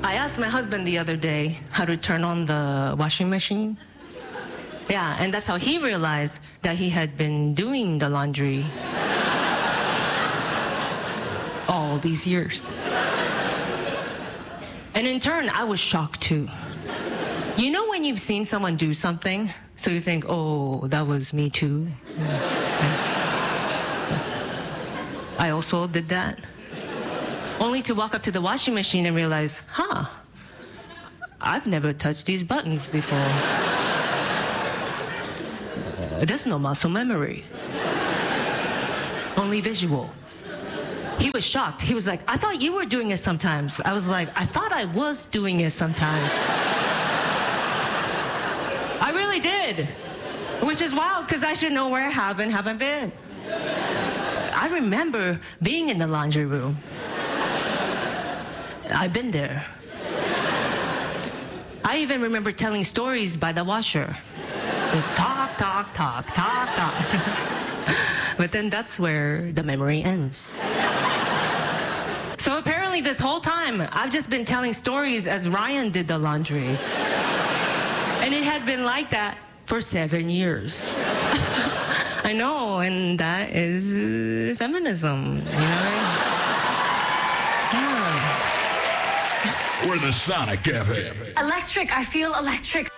I asked my husband the other day how to turn on the washing machine. Yeah, and that's how he realized that he had been doing the laundry all these years. And in turn, I was shocked too. You know when you've seen someone do something, so you think, oh, that was me too? I also did that. Only to walk up to the washing machine and realize, I've never touched these buttons before. There's no muscle memory. Only visual. He was shocked. He was like, I thought you were doing it sometimes. I was like, I thought I was doing it sometimes. I really did. Which is wild, because I should know where I haven't been. I remember being in the laundry room. I've been there. I even remember telling stories by the washer. Just talk, talk, talk, talk, talk. But then that's where the memory ends. So apparently this whole time, I've just been telling stories as Ryan did the laundry. And it had been like that for 7 years. I know, and that is feminism, you know? We're the Sonic Cafe. Electric, I feel electric.